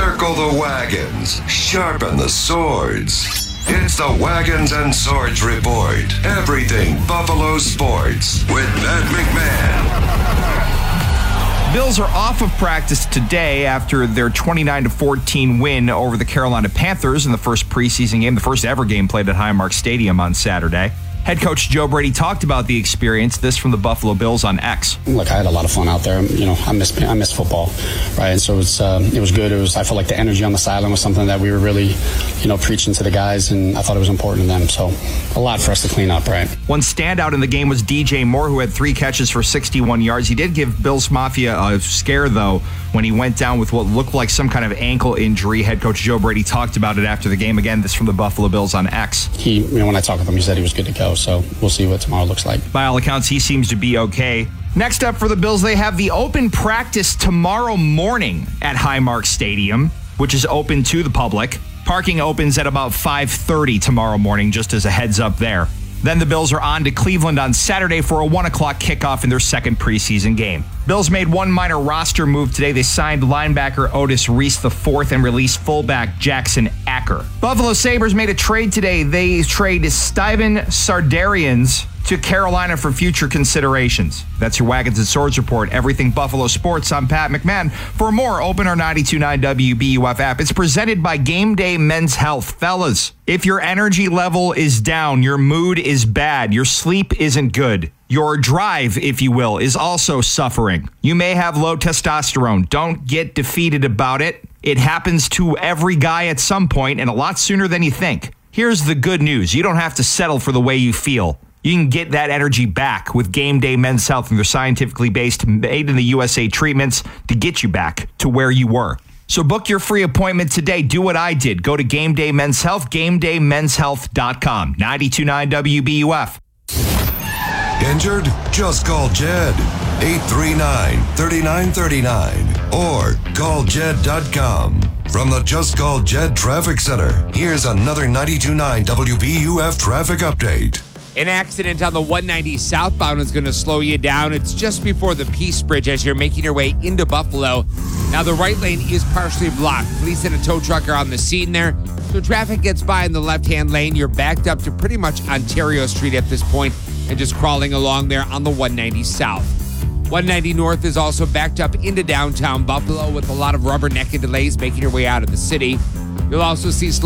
Circle the wagons, sharpen the swords. It's the Wagons and Swords Report. Everything Buffalo sports with Pat McMahon. Bills are off of practice today after their 29-14 win over the Carolina Panthers in the first preseason game, the first ever game played at Highmark Stadium on Saturday. Head coach Joe Brady talked about the experience. This from the Buffalo Bills on X. Look, I had a lot of fun out there. I miss football, right? And so it was good. I felt like the energy on the sideline was something that we were really, preaching to the guys, and I thought it was important to them. So a lot for us to clean up, right? One standout in the game was DJ Moore, who had 3 catches for 61 yards. He did give Bills Mafia a scare, though, when he went down with what looked like some kind of ankle injury. Head coach Joe Brady talked about it after the game. Again, this from the Buffalo Bills on X. When I talked with him, he said he was good to go. So we'll see what tomorrow looks like. By all accounts, he seems to be okay. Next up for the Bills, they have the open practice tomorrow morning at Highmark Stadium, which is open to the public. Parking opens at about 5:30 tomorrow morning, just as a heads up there. Then the Bills are on to Cleveland on Saturday for a 1 o'clock kickoff in their second preseason game. Bills made one minor roster move today. They signed linebacker Otis Reese IV and released fullback Jackson Acker. Buffalo Sabres made a trade today. They traded Steven Sardarians to Carolina for future considerations. That's your Wagons and Swords Report. Everything Buffalo Sports. I'm Pat McMahon. For more, open our 92.9 WBUF app. It's presented by Game Day Men's Health. Fellas, if your energy level is down, your mood is bad, your sleep isn't good, your drive, if you will, is also suffering. You may have low testosterone. Don't get defeated about it. It happens to every guy at some point and a lot sooner than you think. Here's the good news. You don't have to settle for the way you feel. You can get that energy back with Game Day Men's Health and their scientifically based, made in the USA treatments to get you back to where you were. So book your free appointment today. Do what I did. Go to Game Day Men's Health, GameDayMen'sHealth.com. 92.9 WBUF. Injured? Just call Jed. 839-3939 or call Jed.com. From the Just Call Jed Traffic Center, here's another 92.9 WBUF traffic update. An accident on the 190 southbound is going to slow you down. It's just before the Peace Bridge as you're making your way into Buffalo. Now, the right lane is partially blocked. Police and a tow truck are on the scene there. So traffic gets by in the left-hand lane. You're backed up to pretty much Ontario Street at this point and just crawling along there on the 190 south. 190 north is also backed up into downtown Buffalo with a lot of rubbernecking delays making your way out of the city. You'll also see slow